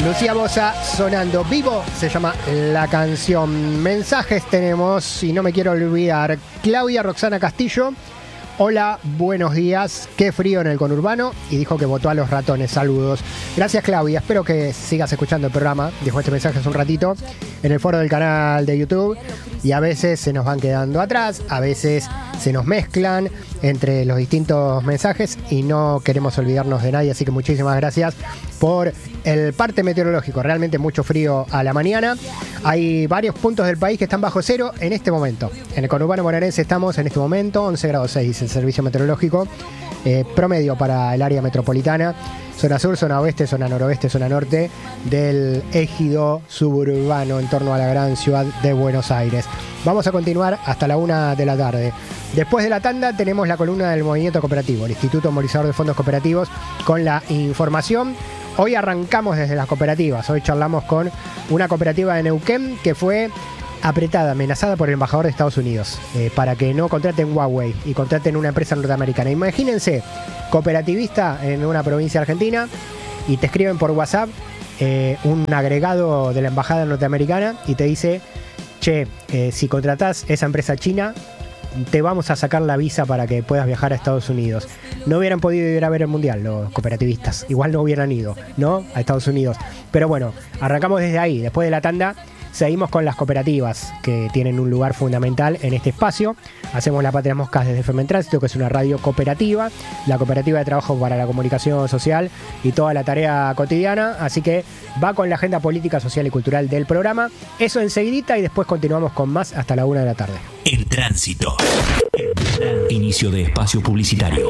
Lucía Bosa sonando. Vivo se llama la canción. Mensajes tenemos, y no me quiero olvidar. Claudia Roxana Castillo. Hola, buenos días. Qué frío en el conurbano. Y dijo que votó a los ratones. Saludos. Gracias, Claudia. Espero que sigas escuchando el programa. Dejó este mensaje hace un ratito en el foro del canal de YouTube. Y a veces se nos van quedando atrás. A veces se nos mezclan entre los distintos mensajes. Y no queremos olvidarnos de nadie. Así que muchísimas gracias por el parte meteorológico. Realmente mucho frío a la mañana. Hay varios puntos del país que están bajo cero en este momento. En el conurbano bonaerense estamos en este momento 11 grados 6, dice el servicio meteorológico. Promedio para el área metropolitana. Zona sur, zona oeste, zona noroeste, zona norte del ejido suburbano en torno a la gran ciudad de Buenos Aires. Vamos a continuar hasta la 1 de la tarde. Después de la tanda tenemos la columna del Movimiento Cooperativo, el Instituto Movilizador de Fondos Cooperativos, con la información. Hoy arrancamos desde las cooperativas. Hoy charlamos con una cooperativa de Neuquén que fue apretada, amenazada por el embajador de Estados Unidos para que no contraten Huawei y contraten una empresa norteamericana. Imagínense, cooperativista en una provincia argentina y te escriben por WhatsApp un agregado de la embajada norteamericana y te dice: che, si contratás esa empresa china, te vamos a sacar la visa para que puedas viajar a Estados Unidos. No hubieran podido ir a ver el Mundial los cooperativistas. Igual no hubieran ido, ¿no? A Estados Unidos. Pero bueno, arrancamos desde ahí. Después de la tanda, seguimos con las cooperativas, que tienen un lugar fundamental en este espacio. Hacemos La Patria Moscas desde FM Tránsito, que es una radio cooperativa, la cooperativa de trabajo para la comunicación social y toda la tarea cotidiana. Así que va con la agenda política, social y cultural del programa. Eso enseguidita y después continuamos con más hasta la 1 de la tarde. En Tránsito. Inicio de espacio publicitario.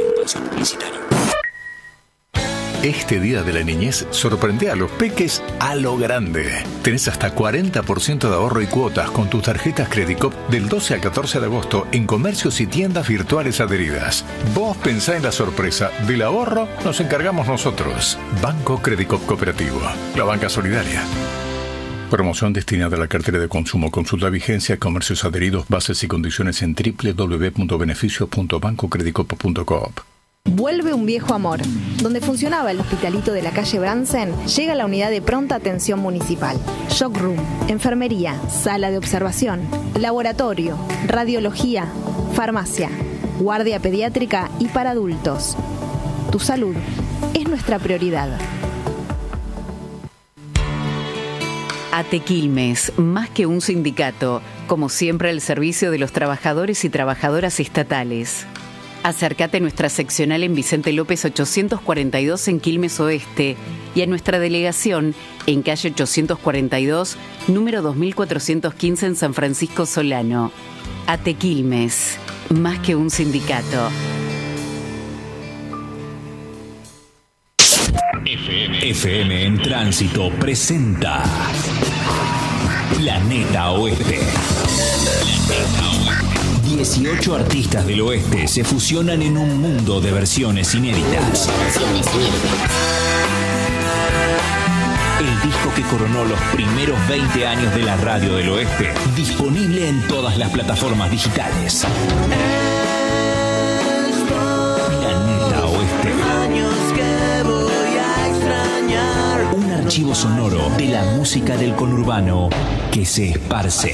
Este día de la niñez sorprende a los peques a lo grande. Tenés hasta 40% de ahorro y cuotas con tus tarjetas Credicop del 12 al 14 de agosto en comercios y tiendas virtuales adheridas. Vos pensá en la sorpresa. Del ahorro nos encargamos nosotros. Banco Credicop Cooperativo. La banca solidaria. Promoción destinada a la cartera de consumo. Consulta vigencia, comercios adheridos, bases y condiciones en www.beneficios.bancocredicop.coop. Vuelve un viejo amor. Donde funcionaba el hospitalito de la calle Bransen, llega la unidad de pronta atención municipal. Shock room, enfermería, sala de observación, laboratorio, radiología, farmacia, guardia pediátrica y para adultos. Tu salud es nuestra prioridad. ATE Quilmes, más que un sindicato, como siempre al servicio de los trabajadores y trabajadoras estatales. Acércate a nuestra seccional en Vicente López 842 en Quilmes Oeste y a nuestra delegación en calle 842, número 2415 en San Francisco Solano. ATE Quilmes, más que un sindicato. FM en Tránsito presenta Planeta Oeste. 18 artistas del oeste se fusionan en un mundo de versiones inéditas. El disco que coronó los primeros 20 años de la radio del oeste, disponible en todas las plataformas digitales. Planeta Oeste. Un archivo sonoro de la música del conurbano que se esparce.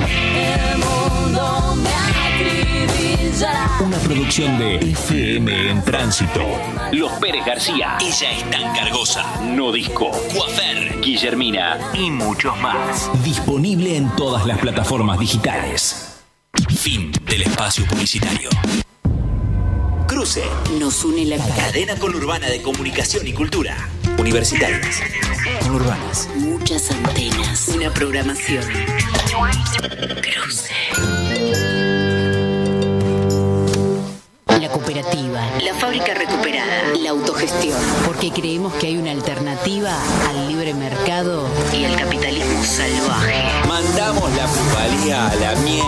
Una producción de FM en Tránsito. Los Pérez García, Ella es tan cargosa, No Disco, Coafer, Guillermina y muchos más. Disponible en todas las plataformas digitales. Fin del espacio publicitario. Cruce Nos une la cadena conurbana de comunicación y cultura. Universitarias, conurbanas. Muchas antenas. Una programación. Cruce. La cooperativa, la fábrica recuperada, la autogestión, porque creemos que hay una alternativa al libre mercado y al capitalismo salvaje. Mandamos la plusvalía a la mierda.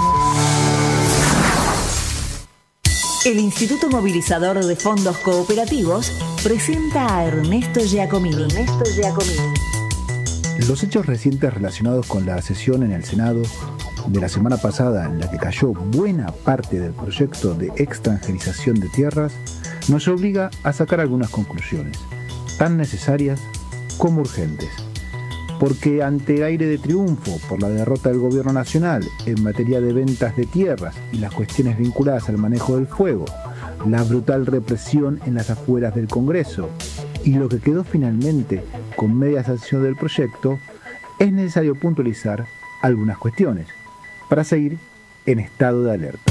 El Instituto Movilizador de Fondos Cooperativos presenta a Ernesto Giacomini. Los hechos recientes relacionados con la sesión en el Senado de la semana pasada, en la que cayó buena parte del proyecto de extranjerización de tierras, nos obliga a sacar algunas conclusiones, tan necesarias como urgentes. Porque ante el aire de triunfo por la derrota del gobierno nacional en materia de ventas de tierras y las cuestiones vinculadas al manejo del fuego, la brutal represión en las afueras del Congreso y lo que quedó finalmente con media sanción del proyecto, es necesario puntualizar algunas cuestiones para seguir en estado de alerta.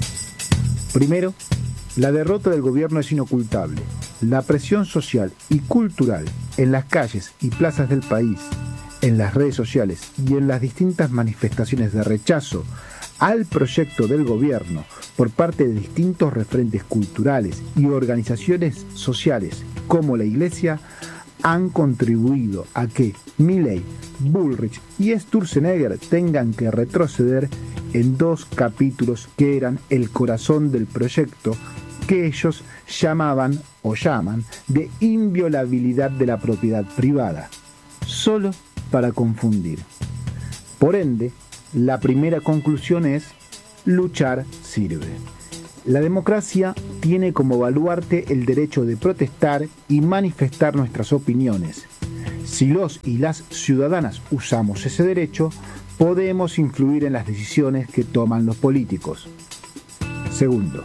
Primero, la derrota del gobierno es inocultable. La presión social y cultural en las calles y plazas del país, en las redes sociales y en las distintas manifestaciones de rechazo al proyecto del gobierno por parte de distintos referentes culturales y organizaciones sociales como la Iglesia han contribuido a que Milei, Bullrich y Sturzenegger tengan que retroceder en 2 capítulos que eran el corazón del proyecto que ellos llamaban o llaman de inviolabilidad de la propiedad privada, solo para confundir. Por ende, la primera conclusión es: luchar sirve. La democracia tiene como baluarte el derecho de protestar y manifestar nuestras opiniones. Si los y las ciudadanas usamos ese derecho, podemos influir en las decisiones que toman los políticos. Segundo,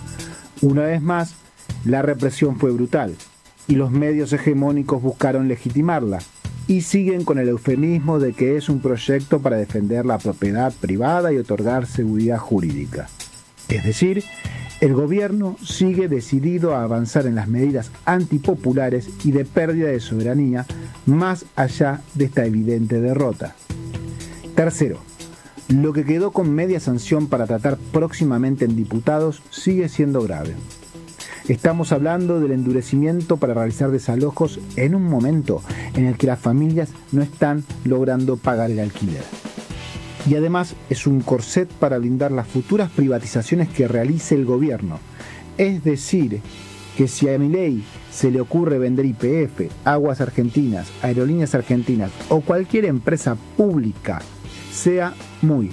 una vez más, la represión fue brutal y los medios hegemónicos buscaron legitimarla y siguen con el eufemismo de que es un proyecto para defender la propiedad privada y otorgar seguridad jurídica. Es decir, el gobierno sigue decidido a avanzar en las medidas antipopulares y de pérdida de soberanía más allá de esta evidente derrota. Tercero, lo que quedó con media sanción para tratar próximamente en diputados sigue siendo grave. Estamos hablando del endurecimiento para realizar desalojos en un momento en el que las familias no están logrando pagar el alquiler. Y además es un corset para blindar las futuras privatizaciones que realice el gobierno. Es decir, que si a Milei se le ocurre vender YPF, Aguas Argentinas, Aerolíneas Argentinas o cualquier empresa pública, sea muy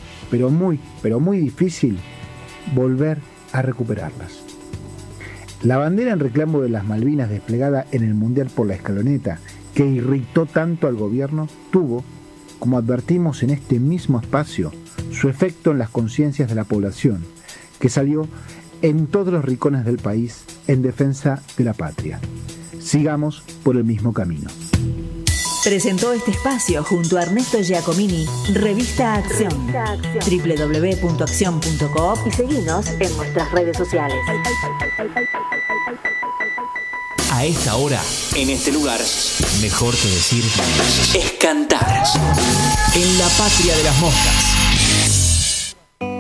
difícil volver a recuperarlas. La bandera en reclamo de las Malvinas desplegada en el Mundial por la Escaloneta, que irritó tanto al gobierno, tuvo, como advertimos en este mismo espacio, su efecto en las conciencias de la población, que salió en todos los rincones del país en defensa de la patria. Sigamos por el mismo camino. Presentó este espacio junto a Ernesto Giacomini, Revista Acción, www.accion.coop y seguinos en nuestras redes sociales. A esta hora, en este lugar, mejor que decir, es cantar. En la patria de las moscas.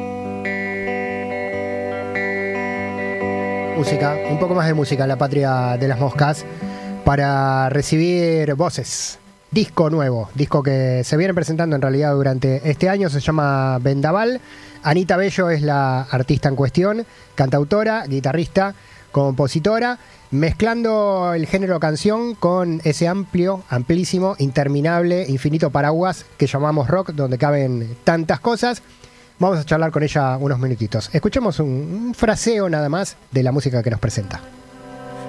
Música, un poco más de música en la patria de las moscas para recibir voces. Disco nuevo, disco que se viene presentando en realidad durante este año, se llama Vendaval. Anita Bello es la artista en cuestión, cantautora, guitarrista, compositora, mezclando el género canción con ese amplísimo, interminable, infinito paraguas que llamamos rock, donde caben tantas cosas. Vamos a charlar con ella unos minutitos. Escuchemos un fraseo nada más de la música que nos presenta.